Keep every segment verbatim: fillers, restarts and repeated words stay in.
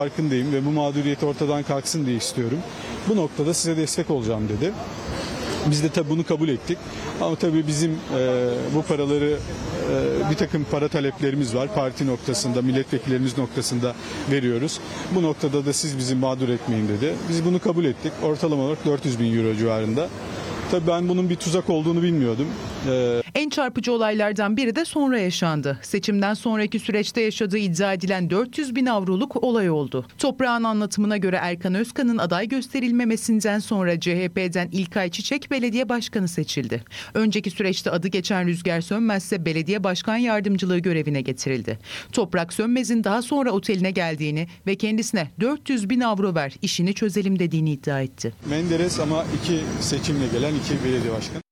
Farkındayım ve bu mağduriyet ortadan kalksın diye istiyorum. Bu noktada size destek olacağım dedi. Biz de tabii bunu kabul ettik. Ama tabii bizim e, bu paraları e, bir takım para taleplerimiz var. Parti noktasında, milletvekillerimiz noktasında veriyoruz. Bu noktada da siz bizi mağdur etmeyin dedi. Biz bunu kabul ettik. Ortalama olarak dört yüz bin euro civarında. Tabii ben bunun bir tuzak olduğunu bilmiyordum. Ee... En çarpıcı olaylardan biri de sonra yaşandı. Seçimden sonraki süreçte yaşadığı iddia edilen dört yüz bin avroluk olay oldu. Toprağın anlatımına göre Erkan Özkan'ın aday gösterilmemesinden sonra C H P'den İlkay Çiçek belediye başkanı seçildi. Önceki süreçte adı geçen Rüzgar Sönmez ise belediye başkan yardımcılığı görevine getirildi. Toprak Sönmez'in daha sonra oteline geldiğini ve kendisine dört yüz bin avro ver, işini çözelim dediğini iddia etti. Menderes ama iki seçimle gelen iki belediye başkanı.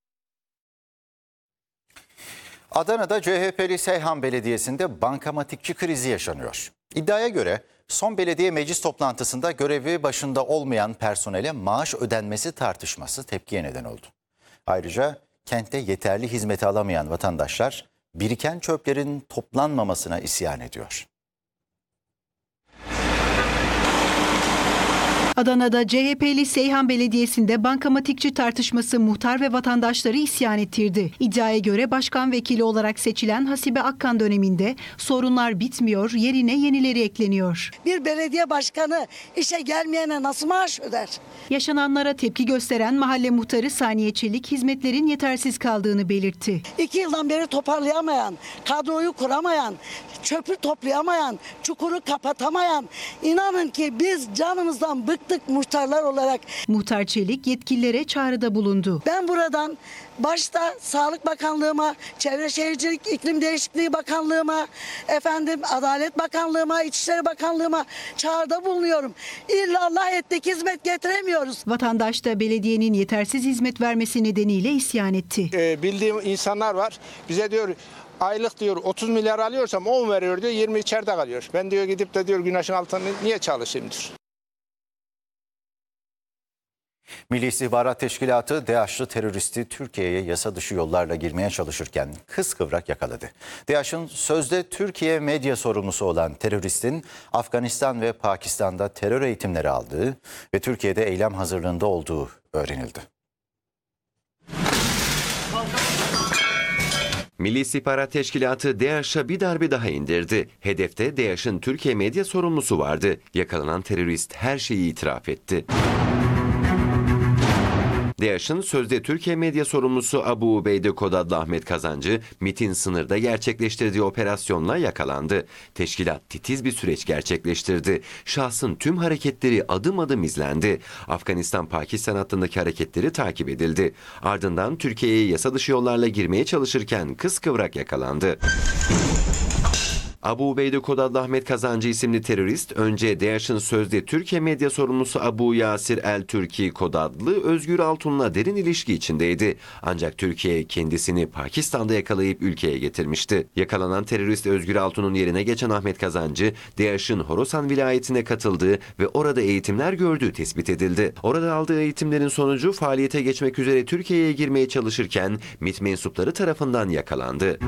Adana'da C H P'li Seyhan Belediyesi'nde bankamatikçi krizi yaşanıyor. İddiaya göre son belediye meclis toplantısında görevi başında olmayan personele maaş ödenmesi tartışması tepkiye neden oldu. Ayrıca kentte yeterli hizmeti alamayan vatandaşlar biriken çöplerin toplanmamasına isyan ediyor. Adana'da C H P'li Seyhan Belediyesi'nde bankamatikçi tartışması muhtar ve vatandaşları isyan ettirdi. İddiaya göre başkan vekili olarak seçilen Hasibe Akkan döneminde sorunlar bitmiyor, yerine yenileri ekleniyor. Bir belediye başkanı işe gelmeyene nasıl maaş öder? Yaşananlara tepki gösteren mahalle muhtarı Saniye Çelik hizmetlerin yetersiz kaldığını belirtti. İki yıldan beri toparlayamayan, kadroyu kuramayan, çöpü toplayamayan, çukuru kapatamayan, inanın ki biz canımızdan bıktık muhtarlar olarak. Muhtar Çelik yetkililere çağrıda bulundu. Ben buradan başta Sağlık Bakanlığı'ma, Çevre Şehircilik İklim Değişikliği Bakanlığı'ma, efendim Adalet Bakanlığı'ma, İçişleri Bakanlığı'ma çağrıda bulunuyorum. İllallah ettik, hizmet getiremiyoruz. Vatandaş da belediyenin yetersiz hizmet vermesi nedeniyle isyan etti. Ee, bildiğim insanlar var. Bize diyor aylık diyor otuz milyar alıyorsam on veriyor diyor, yirmi içeride kalıyor. Ben diyor gidip de diyor güneşin altında niye çalışayım diyor. Milli İstihbarat Teşkilatı DAEŞ'lı teröristi Türkiye'ye yasa dışı yollarla girmeye çalışırken kıskıvrak yakaladı. DAEŞ'ın sözde Türkiye medya sorumlusu olan teröristin Afganistan ve Pakistan'da terör eğitimleri aldığı ve Türkiye'de eylem hazırlığında olduğu öğrenildi. Milli İstihbarat Teşkilatı DAEŞ'a bir darbe daha indirdi. Hedefte DAEŞ'ın Türkiye medya sorumlusu vardı. Yakalanan terörist her şeyi itiraf etti. DAEŞ'ın sözde Türkiye medya sorumlusu Abu Ubeyde Kod adlı Ahmet Kazancı, MİT'in sınırda gerçekleştirdiği operasyonla yakalandı. Teşkilat titiz bir süreç gerçekleştirdi. Şahsın tüm hareketleri adım adım izlendi. Afganistan-Pakistan hattındaki hareketleri takip edildi. Ardından Türkiye'ye yasa dışı yollarla girmeye çalışırken kıskıvrak yakalandı. Abu Ubeyde Kod adlı Ahmet Kazancı isimli terörist önce DAEŞ'ın sözde Türkiye medya sorumlusu Abu Yasir El Türki Kod adlı Özgür Altun'la derin ilişki içindeydi. Ancak Türkiye kendisini Pakistan'da yakalayıp ülkeye getirmişti. Yakalanan terörist Özgür Altun'un yerine geçen Ahmet Kazancı, DAEŞ'ın Horasan vilayetine katıldığı ve orada eğitimler gördüğü tespit edildi. Orada aldığı eğitimlerin sonucu faaliyete geçmek üzere Türkiye'ye girmeye çalışırken MİT mensupları tarafından yakalandı.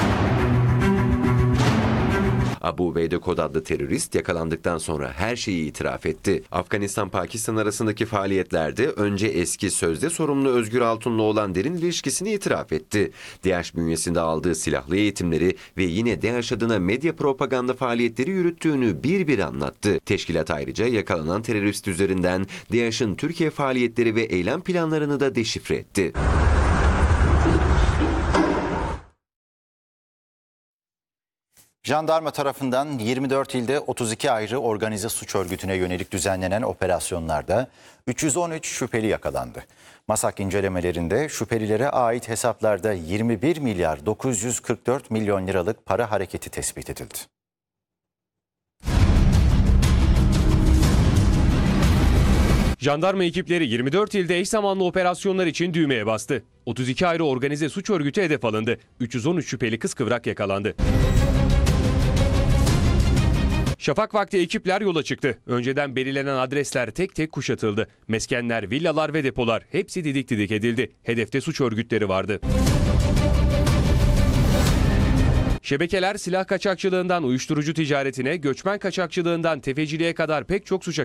Abu Ubeyde Kod adlı terörist yakalandıktan sonra her şeyi itiraf etti. Afganistan-Pakistan arasındaki faaliyetlerde önce eski sözde sorumlu Özgür Altun'la olan derin ilişkisini itiraf etti. DAEŞ bünyesinde aldığı silahlı eğitimleri ve yine DAEŞ adına medya propaganda faaliyetleri yürüttüğünü bir bir anlattı. Teşkilat ayrıca yakalanan terörist üzerinden DAEŞ'in Türkiye faaliyetleri ve eylem planlarını da deşifre etti. Jandarma tarafından yirmi dört ilde otuz iki ayrı organize suç örgütüne yönelik düzenlenen operasyonlarda üç yüz on üç şüpheli yakalandı. MASAK incelemelerinde şüphelilere ait hesaplarda yirmi bir milyar dokuz yüz kırk dört milyon liralık para hareketi tespit edildi. Jandarma ekipleri yirmi dört ilde eş zamanlı operasyonlar için düğmeye bastı. otuz iki ayrı organize suç örgütü hedef alındı. üç yüz on üç şüpheli kıskıvrak yakalandı. Şafak vakti ekipler yola çıktı. Önceden belirlenen adresler tek tek kuşatıldı. Meskenler, villalar ve depolar hepsi didik didik edildi. Hedefte suç örgütleri vardı. Şebekeler silah kaçakçılığından uyuşturucu ticaretine, göçmen kaçakçılığından tefeciliğe kadar pek çok suça